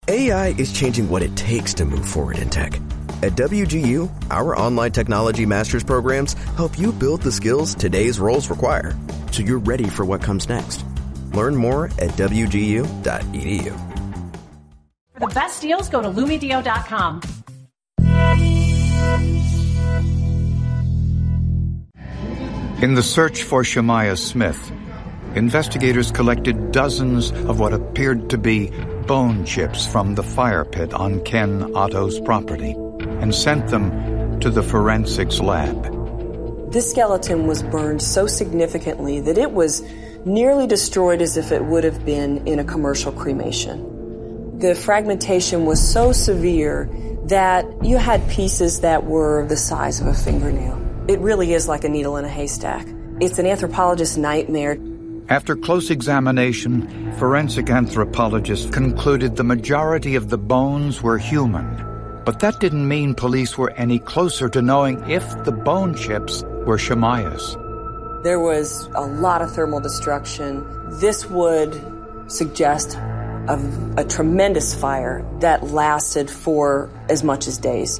AI is changing what it takes to move forward in tech. At WGU, our online technology master's programs help you build the skills today's roles require, so you're ready for what comes next. Learn more at wgu.edu. For the best deals, go to LumiDeo.com. In the search for Shemaiah Smith, investigators collected dozens of what appeared to be bone chips from the fire pit on Ken Otto's property and sent them to the forensics lab. This skeleton was burned so significantly that it was nearly destroyed as if it would have been in a commercial cremation. The fragmentation was so severe that you had pieces that were the size of a fingernail. It really is like a needle in a haystack. It's an anthropologist's nightmare. After close examination, forensic anthropologists concluded the majority of the bones were human. But that didn't mean police were any closer to knowing if the bone chips were Shemaiah's. There was a lot of thermal destruction. This would suggest a tremendous fire that lasted for as much as days.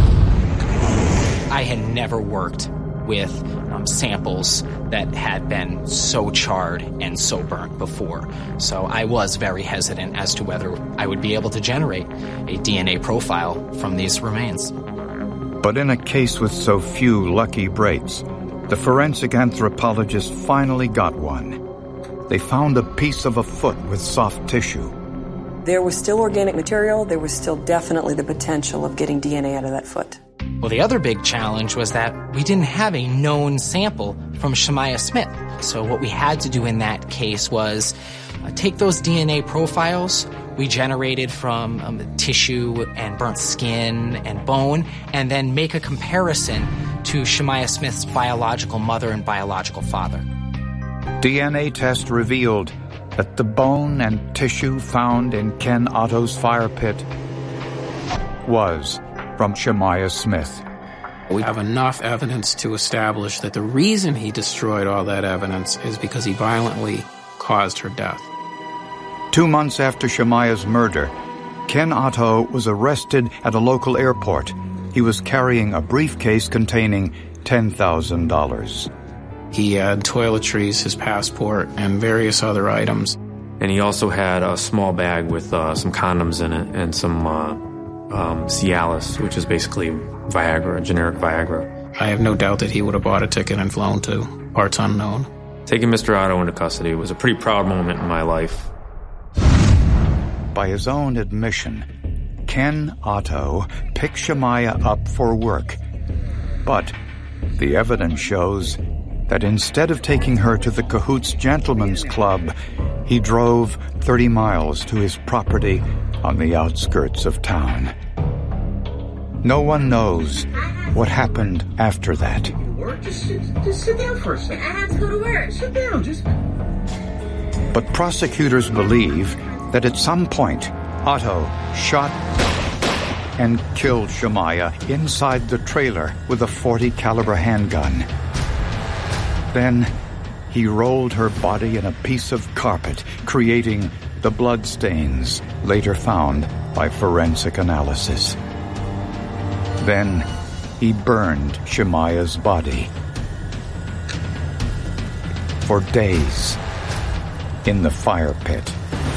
I had never worked with samples that had been so charred and so burnt before. So I was very hesitant as to whether I would be able to generate a DNA profile from these remains. But in a case with so few lucky breaks, the forensic anthropologists finally got one. They found a piece of a foot with soft tissue. There was still organic material. There was still definitely the potential of getting DNA out of that foot. Well, the other big challenge was that we didn't have a known sample from Shemaiah Smith. So what we had to do in that case was take those DNA profiles we generated from tissue and burnt skin and bone, and then make a comparison to Shemaiah Smith's biological mother and biological father. DNA test revealed that the bone and tissue found in Ken Otto's fire pit was from Shemaiah Smith. We have enough evidence to establish that the reason he destroyed all that evidence is because he violently caused her death. 2 months after Shemaiah's murder, Ken Otto was arrested at a local airport. He was carrying a briefcase containing $10,000. He had toiletries, his passport, and various other items. And he also had a small bag with some condoms in it and some Cialis, which is basically Viagra, generic Viagra. I have no doubt that he would have bought a ticket and flown to parts unknown. Taking Mr. Otto into custody was a pretty proud moment in my life. By his own admission, Ken Otto picked Shemaiah up for work. But the evidence shows that instead of taking her to the Cahoots Gentlemen's Club, he drove 30 miles to his property on the outskirts of town. No one knows what happened after that. Just sit down for a second. I have to go to work. Sit down, But prosecutors believe that at some point, Otto shot and killed Shemaiah inside the trailer with a .40 caliber handgun. Then he rolled her body in a piece of carpet, creating the blood stains later found by forensic analysis. Then he burned Shemaiah's body for days in the fire pit.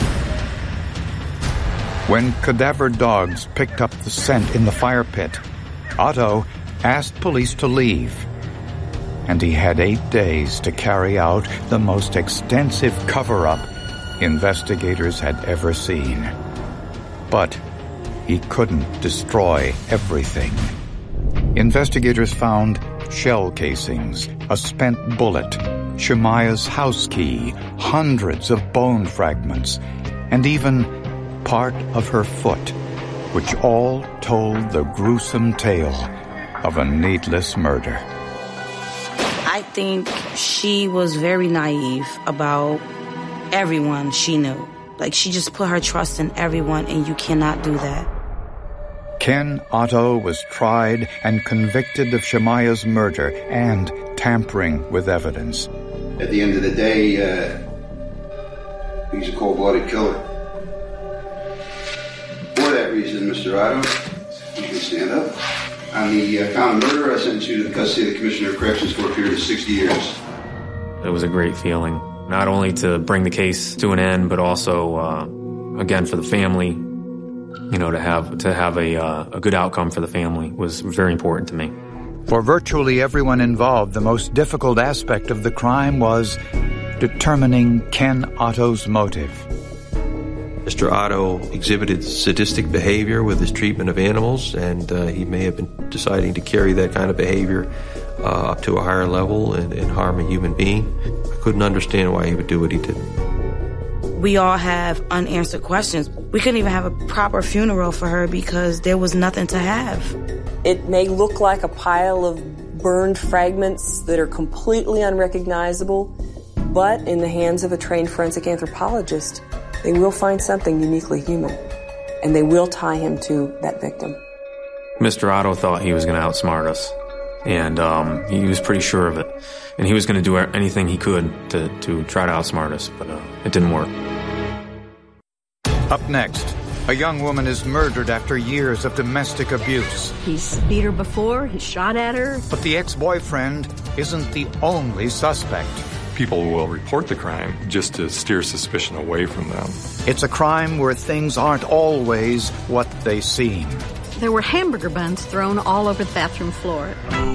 When cadaver dogs picked up the scent in the fire pit, Otto asked police to leave, and he had 8 days to carry out the most extensive cover-up investigators had ever seen. But he couldn't destroy everything. Investigators found shell casings, a spent bullet, Shemaiah's house key, hundreds of bone fragments, and even part of her foot, which all told the gruesome tale of a needless murder. I think she was very naive about everyone she knew. Like, she just put her trust in everyone, and you cannot do that. Ken Otto was tried and convicted of Shemaiah's murder and tampering with evidence. At the end of the day, he's a cold-blooded killer. and Mr. Otto, you can stand up. On the count of murder, I sentence you to the custody of the Commissioner of Corrections for a period of 60 years. It was a great feeling, not only to bring the case to an end, but also, again, for the family, you know, to have a good outcome for the family was very important to me. For virtually everyone involved, the most difficult aspect of the crime was determining Ken Otto's motive. Mr. Otto exhibited sadistic behavior with his treatment of animals, and he may have been deciding to carry that kind of behavior up to a higher level and harm a human being. I couldn't understand why he would do what he did. We all have unanswered questions. We couldn't even have a proper funeral for her because there was nothing to have. It may look like a pile of burned fragments that are completely unrecognizable, but in the hands of a trained forensic anthropologist, they will find something uniquely human, and they will tie him to that victim. Mr. Otto thought he was going to outsmart us, and he was pretty sure of it. And he was going to do anything he could to try to outsmart us, but it didn't work. Up next, a young woman is murdered after years of domestic abuse. He's beat her before, he shot at her. But the ex-boyfriend isn't the only suspect. People will report the crime just to steer suspicion away from them. It's a crime where things aren't always what they seem. There were hamburger buns thrown all over the bathroom floor.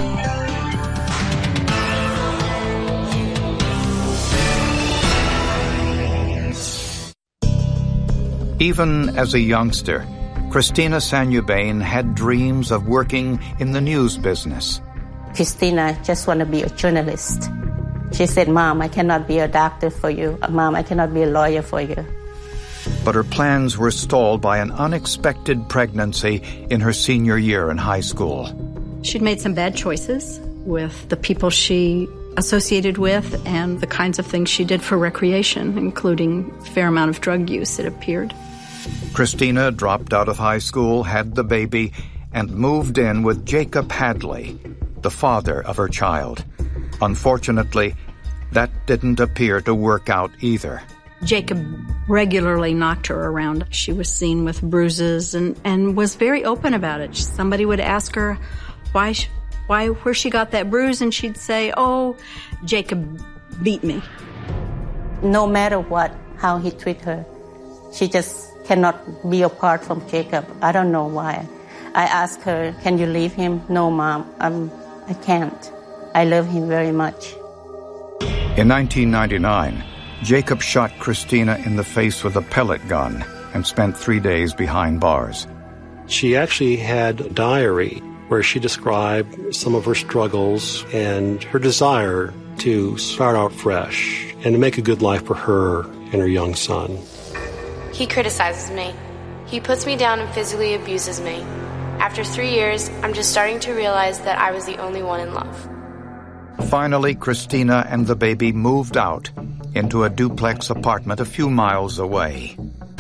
Even as a youngster, Christina Sanubain had dreams of working in the news business. Christina just wanted to be a journalist. She said, "Mom, I cannot be a doctor for you. Mom, I cannot be a lawyer for you." But her plans were stalled by an unexpected pregnancy in her senior year in high school. She'd made some bad choices with the people she associated with and the kinds of things she did for recreation, including a fair amount of drug use, it appeared. Christina dropped out of high school, had the baby, and moved in with Jacob Hadley, the father of her child. Unfortunately, that didn't appear to work out either. Jacob regularly knocked her around. She was seen with bruises and was very open about it. Somebody would ask her where she got that bruise, and she'd say, "Oh, Jacob beat me." No matter how he treated her, she just cannot be apart from Jacob. I don't know why. I asked her, "Can you leave him?" "No, Mom, I can't. I love him very much." In 1999, Jacob shot Christina in the face with a pellet gun and spent 3 days behind bars. She actually had a diary where she described some of her struggles and her desire to start out fresh and to make a good life for her and her young son. He criticizes me. He puts me down and physically abuses me. After 3 years, I'm just starting to realize that I was the only one in love. Finally, Christina and the baby moved out into a duplex apartment a few miles away.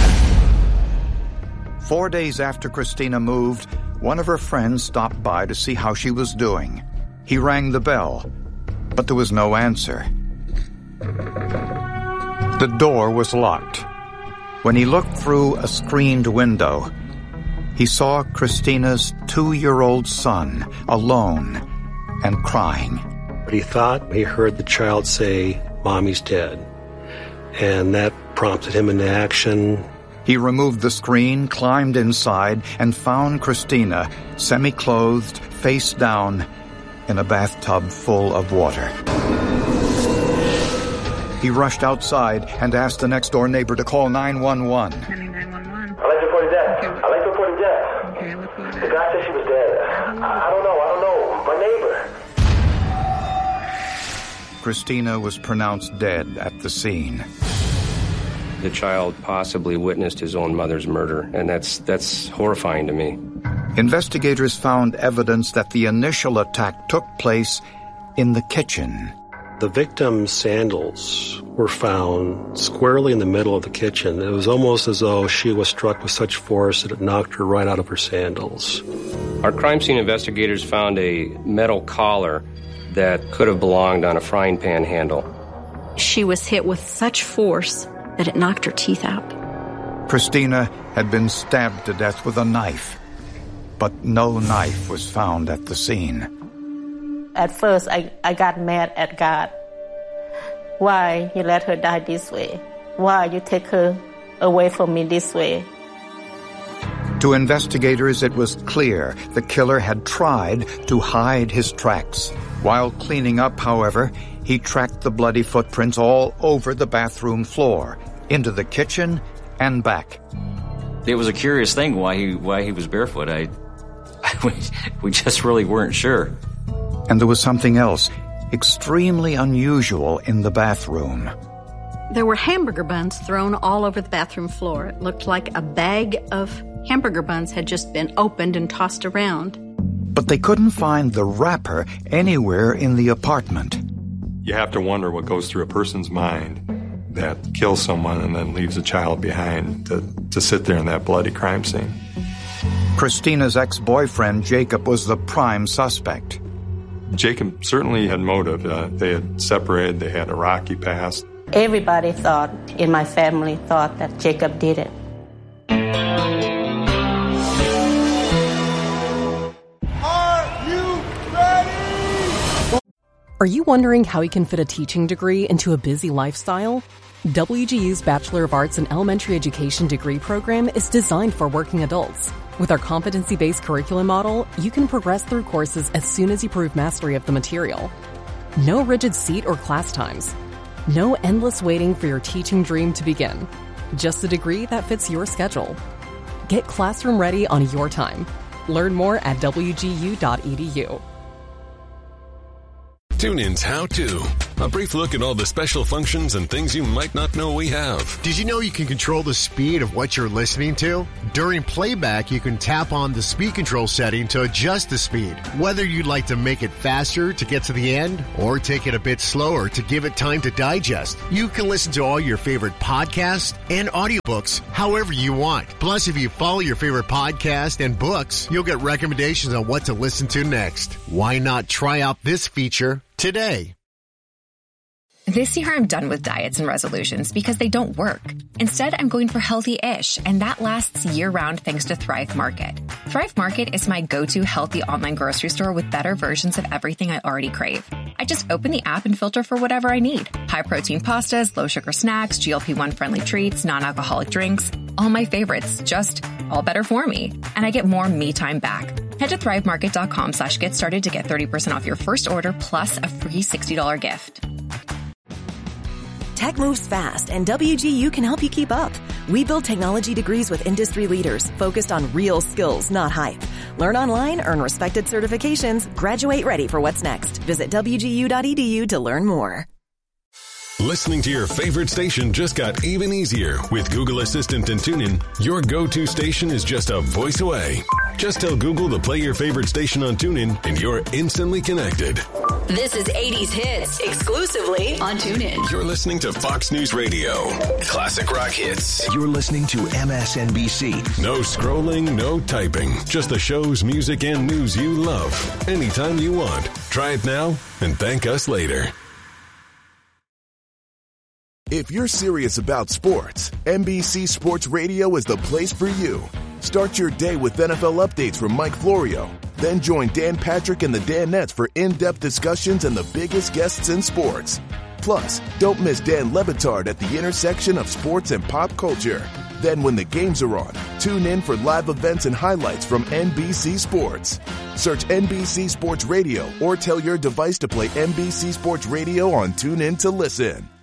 4 days after Christina moved, one of her friends stopped by to see how she was doing. He rang the bell, but there was no answer. The door was locked. When he looked through a screened window, he saw Christina's 2-year-old son alone and crying. He thought he heard the child say, "Mommy's dead." And that prompted him into action. He removed the screen, climbed inside, and found Christina semi-clothed, face down, in a bathtub full of water. He rushed outside and asked the next-door neighbor to call 911. I'd like to report a death. I'd like to report a death. Okay, the guy said she was dead. I don't know. My neighbor. Christina was pronounced dead at the scene. The child possibly witnessed his own mother's murder, and that's horrifying to me. Investigators found evidence that the initial attack took place in the kitchen. The victim's sandals were found squarely in the middle of the kitchen. It was almost as though she was struck with such force that it knocked her right out of her sandals. Our crime scene investigators found a metal collar that could have belonged on a frying pan handle. She was hit with such force that it knocked her teeth out. Christina had been stabbed to death with a knife, but no knife was found at the scene. At first, I got mad at God. Why you let her die this way? Why you take her away from me this way? To investigators, it was clear the killer had tried to hide his tracks. While cleaning up, however, he tracked the bloody footprints all over the bathroom floor, into the kitchen and back. It was a curious thing why he was barefoot. We just really weren't sure. And there was something else extremely unusual in the bathroom. There were hamburger buns thrown all over the bathroom floor. It looked like a bag of hamburger buns had just been opened and tossed around. But they couldn't find the wrapper anywhere in the apartment. You have to wonder what goes through a person's mind that kills someone and then leaves a child behind to sit there in that bloody crime scene. Christina's ex-boyfriend, Jacob, was the prime suspect. Jacob certainly had motive. They had separated. They had a rocky past. Everybody thought, in my family, thought that Jacob did it. Are you wondering how you can fit a teaching degree into a busy lifestyle? WGU's Bachelor of Arts in Elementary Education degree program is designed for working adults. With our competency-based curriculum model, you can progress through courses as soon as you prove mastery of the material. No rigid seat or class times. No endless waiting for your teaching dream to begin. Just a degree that fits your schedule. Get classroom ready on your time. Learn more at wgu.edu. TuneIn's How To. A brief look at all the special functions and things you might not know we have. Did you know you can control the speed of what you're listening to? During playback, you can tap on the speed control setting to adjust the speed. Whether you'd like to make it faster to get to the end or take it a bit slower to give it time to digest, you can listen to all your favorite podcasts and audiobooks however you want. Plus, if you follow your favorite podcast and books, you'll get recommendations on what to listen to next. Why not try out this feature today? This year, I'm done with diets and resolutions because they don't work. Instead, I'm going for healthy-ish, and that lasts year-round thanks to Thrive Market. Thrive Market is my go-to healthy online grocery store with better versions of everything I already crave. I just open the app and filter for whatever I need. High-protein pastas, low-sugar snacks, GLP-1 friendly treats, non-alcoholic drinks. All my favorites, just all better for me. And I get more me time back. Head to thrivemarket.com/get started to get 30% off your first order plus a free $60 gift. Tech moves fast, and WGU can help you keep up. We build technology degrees with industry leaders focused on real skills, not hype. Learn online, earn respected certifications, graduate ready for what's next. Visit WGU.edu to learn more. Listening to your favorite station just got even easier. With Google Assistant and TuneIn, your go-to station is just a voice away. Just tell Google to play your favorite station on TuneIn, and you're instantly connected. This is 80s Hits, exclusively on TuneIn. You're listening to Fox News Radio. Classic rock hits. You're listening to MSNBC. No scrolling, no typing. Just the shows, music, and news you love. Anytime you want. Try it now and thank us later. If you're serious about sports, NBC Sports Radio is the place for you. Start your day with NFL updates from Mike Florio. Then join Dan Patrick and the Danettes for in-depth discussions and the biggest guests in sports. Plus, don't miss Dan Le Batard at the intersection of sports and pop culture. Then when the games are on, tune in for live events and highlights from NBC Sports. Search NBC Sports Radio or tell your device to play NBC Sports Radio on TuneIn to listen.